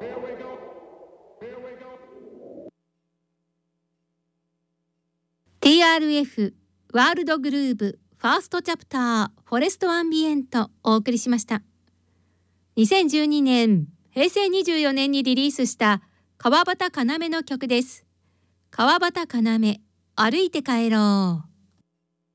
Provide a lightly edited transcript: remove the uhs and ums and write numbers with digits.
TRF ワールドグルーヴファーストチャプターフォレストアンビエントお送りしました。2012年平成24年にリリースした川端要の曲です。川端要、歩いて帰ろう。